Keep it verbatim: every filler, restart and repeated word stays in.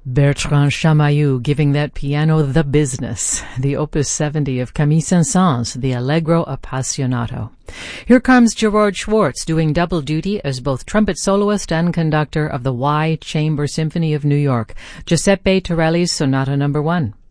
Bertrand Chamayou giving that piano the business. The Opus seventy of Camille Saint-Saëns, the Allegro Appassionato. Here comes Gerard Schwartz doing double duty as both trumpet soloist and conductor of the Y Chamber Symphony of New York, Giuseppe Torelli's Sonata Number One.